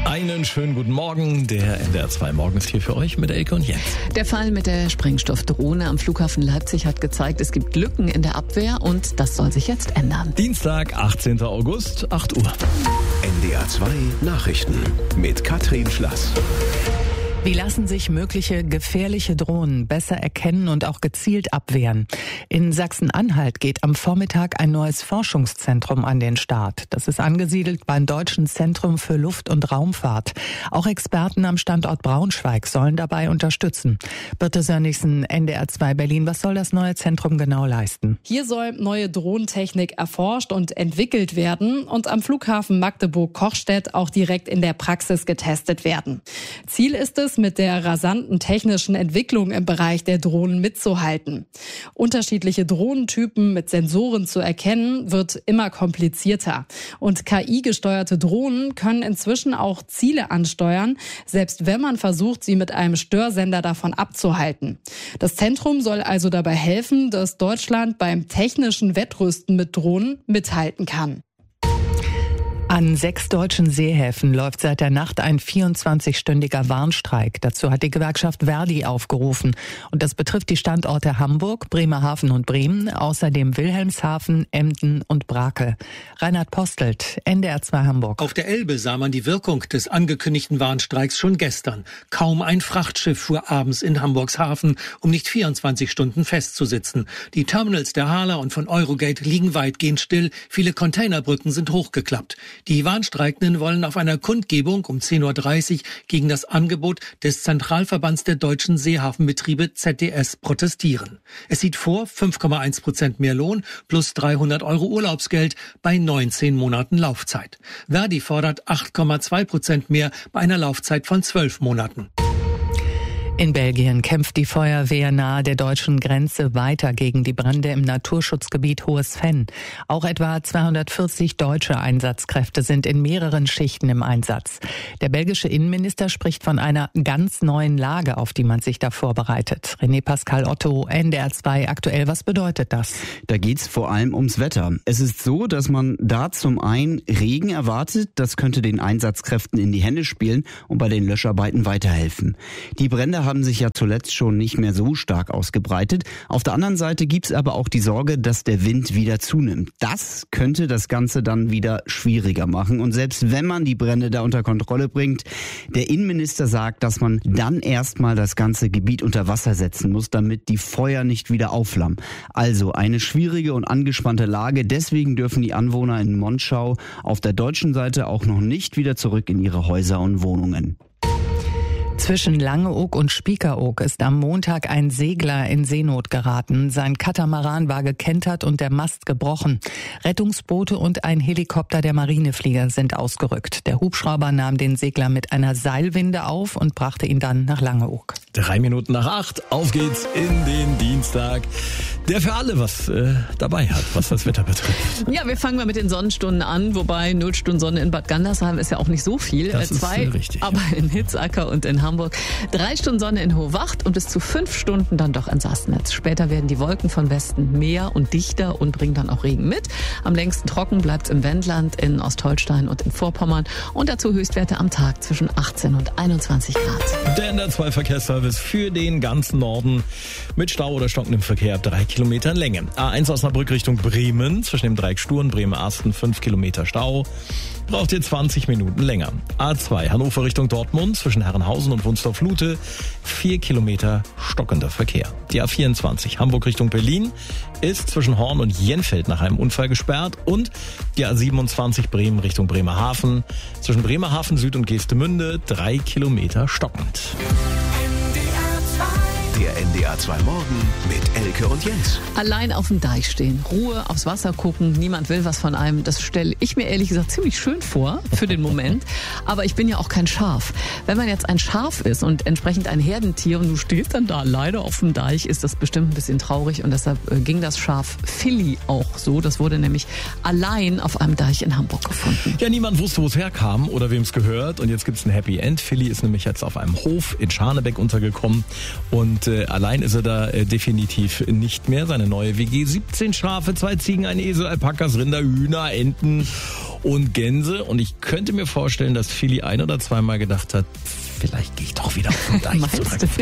Einen schönen guten Morgen. Der NDR 2 Morgen ist hier für euch mit Elke und Jens. Der Fall mit der Sprengstoffdrohne am Flughafen Leipzig hat gezeigt, es gibt Lücken in der Abwehr und das soll sich jetzt ändern. Dienstag, 18. August, 8 Uhr. NDR 2 Nachrichten mit Katrin Schlass. Wie lassen sich mögliche gefährliche Drohnen besser erkennen und auch gezielt abwehren? In Sachsen-Anhalt geht am Vormittag ein neues Forschungszentrum an den Start. Das ist angesiedelt beim Deutschen Zentrum für Luft- und Raumfahrt. Auch Experten am Standort Braunschweig sollen dabei unterstützen. Birte Sönnigsen, NDR 2 Berlin. Was soll das neue Zentrum genau leisten? Hier soll neue Drohnentechnik erforscht und entwickelt werden und am Flughafen Magdeburg-Kochstedt auch direkt in der Praxis getestet werden. Ziel ist es, mit der rasanten technischen Entwicklung im Bereich der Drohnen mitzuhalten. Unterschiedliche Drohnentypen mit Sensoren zu erkennen, wird immer komplizierter. Und KI-gesteuerte Drohnen können inzwischen auch Ziele ansteuern, selbst wenn man versucht, sie mit einem Störsender davon abzuhalten. Das Zentrum soll also dabei helfen, dass Deutschland beim technischen Wettrüsten mit Drohnen mithalten kann. An 6 deutschen Seehäfen läuft seit der Nacht ein 24-stündiger Warnstreik. Dazu hat die Gewerkschaft ver.di aufgerufen. Und das betrifft die Standorte Hamburg, Bremerhaven und Bremen, außerdem Wilhelmshaven, Emden und Brakel. Reinhard Postelt, NDR 2 Hamburg. Auf der Elbe sah man die Wirkung des angekündigten Warnstreiks schon gestern. Kaum ein Frachtschiff fuhr abends in Hamburgs Hafen, um nicht 24 Stunden festzusitzen. Die Terminals der Hala und von Eurogate liegen weitgehend still. Viele Containerbrücken sind hochgeklappt. Die Warnstreikenden wollen auf einer Kundgebung um 10.30 Uhr gegen das Angebot des Zentralverbands der deutschen Seehafenbetriebe ZDS protestieren. Es sieht vor 5,1% mehr Lohn plus 300 € Urlaubsgeld bei 19 Monaten Laufzeit. ver.di fordert 8,2% mehr bei einer Laufzeit von 12 Monaten. In Belgien kämpft die Feuerwehr nahe der deutschen Grenze weiter gegen die Brände im Naturschutzgebiet Hohes Venn. Auch etwa 240 deutsche Einsatzkräfte sind in mehreren Schichten im Einsatz. Der belgische Innenminister spricht von einer ganz neuen Lage, auf die man sich da vorbereitet. René Pascal Otto, NDR 2 aktuell. Was bedeutet das? Da geht's vor allem ums Wetter. Es ist so, dass man da zum einen Regen erwartet. Das könnte den Einsatzkräften in die Hände spielen und bei den Löscharbeiten weiterhelfen. Die Brände haben sich ja zuletzt schon nicht mehr so stark ausgebreitet. Auf der anderen Seite gibt's aber auch die Sorge, dass der Wind wieder zunimmt. Das könnte das Ganze dann wieder schwieriger machen. Und selbst wenn man die Brände da unter Kontrolle bringt, der Innenminister sagt, dass man dann erstmal das ganze Gebiet unter Wasser setzen muss, damit die Feuer nicht wieder aufflammen. Also eine schwierige und angespannte Lage. Deswegen dürfen die Anwohner in Monschau auf der deutschen Seite auch noch nicht wieder zurück in ihre Häuser und Wohnungen. Zwischen Langeoog und Spiekeroog ist am Montag ein Segler in Seenot geraten. Sein Katamaran war gekentert und der Mast gebrochen. Rettungsboote und ein Helikopter der Marineflieger sind ausgerückt. Der Hubschrauber nahm den Segler mit einer Seilwinde auf und brachte ihn dann nach Langeoog. 3 Minuten nach 8, auf geht's in den Dienstag, der für alle was dabei hat, was das Wetter betrifft. Ja, wir fangen mal mit den Sonnenstunden an, wobei 0 Stunden Sonne in Bad Gandersheim ist ja auch nicht so viel. Das ist 2, richtig, aber ja. in Hitzacker und in Hamburg. 3 Stunden Sonne in Hohwacht und bis zu 5 Stunden dann doch in Sassnitz. Später werden die Wolken von Westen mehr und dichter und bringen dann auch Regen mit. Am längsten trocken bleibt im Wendland, in Ostholstein und in Vorpommern. Und dazu Höchstwerte am Tag zwischen 18 und 21 Grad. Der NDR 2 Verkehrsservice für den ganzen Norden mit Stau oder stockendem Verkehr ab 3 Kilometern Länge. A1 Osnabrück Richtung Bremen, zwischen dem Dreieck Sturm, Bremen-Asten 5 Kilometer Stau. Braucht ihr 20 Minuten länger. A2 Hannover Richtung Dortmund, zwischen Herrenhausen und Wunstorf-Lute 4 Kilometer stockender Verkehr. Die A24 Hamburg Richtung Berlin ist zwischen Horn und Jenfeld nach einem Unfall gesperrt und die A27 Bremen Richtung Bremerhaven, zwischen Bremerhaven Süd und Geestemünde 3 Kilometer stockend. Der NDR 2 Morgen mit Elke und Jens. Allein auf dem Deich stehen, Ruhe, aufs Wasser gucken, niemand will was von einem. Das stelle ich mir ehrlich gesagt ziemlich schön vor für den Moment. Aber ich bin ja auch kein Schaf. Wenn man jetzt ein Schaf ist und entsprechend ein Herdentier und du stehst dann da alleine auf dem Deich, ist das bestimmt ein bisschen traurig. Und deshalb ging das Schaf Philly auch so. Das wurde nämlich allein auf einem Deich in Hamburg gefunden. Ja, niemand wusste, wo es herkam oder wem es gehört. Und jetzt gibt's ein Happy End. Philly ist nämlich jetzt auf einem Hof in Scharnebeck untergekommen. Und allein ist er da definitiv nicht mehr. Seine neue WG, 17 Schafe, 2 Ziegen, ein Esel, Alpakas, Rinder, Hühner, Enten und Gänse. Und ich könnte mir vorstellen, dass Philly ein- oder zweimal gedacht hat, vielleicht gehe ich doch wieder auf den Deich zurück.